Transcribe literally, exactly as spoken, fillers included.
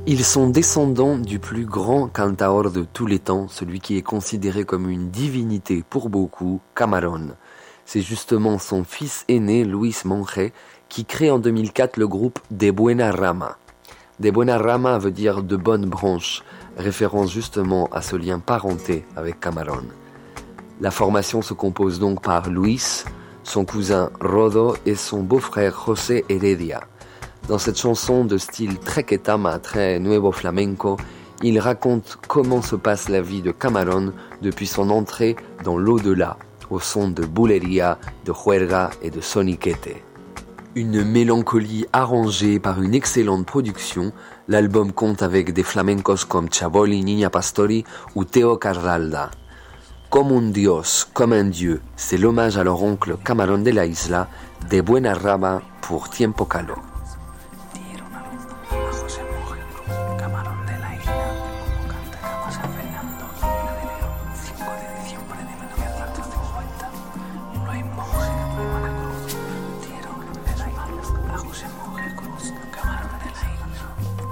Ils sont descendants du plus grand cantaor de tous les temps, celui qui est considéré comme une divinité pour beaucoup, Camarón. C'est justement son fils aîné, Luis Monge, qui crée en deux mille quatre le groupe De Buena Rama. De Buena Rama veut dire de bonnes branches, référence justement à ce lien parenté avec Camarón. La formation se compose donc par Luis, son cousin Rodo et son beau-frère José Heredia. Dans cette chanson de style très quetama, très nuevo flamenco, il raconte comment se passe la vie de Camarón depuis son entrée dans l'au-delà, au son de bulería, de juerga et de soniquete. Une mélancolie arrangée par une excellente production, l'album compte avec des flamencos comme Chaboli, Niña Pastori ou Teo Carralda. Comme un dios, comme un dieu, c'est l'hommage à leur oncle Camarón de la Isla, de Buena Rama pour Tiempo Caló.